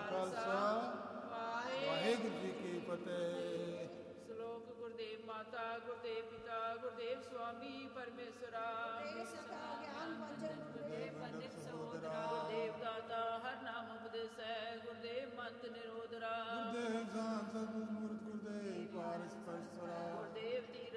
ਖਾਲਸਾ ਵਾਹਿਗੁਰੂ ਜੀ ਕੀ ਫਤਿਹ। ਸ਼ਲੋਕ ਗੁਰਦੇਵ ਮਾਤਾ, ਗੁਰਦੇਵ ਪਿਤਾ, ਗੁਰਦੇਵ ਸੁਆਮੀ ਪਰਮੇਸ਼ਰਾ।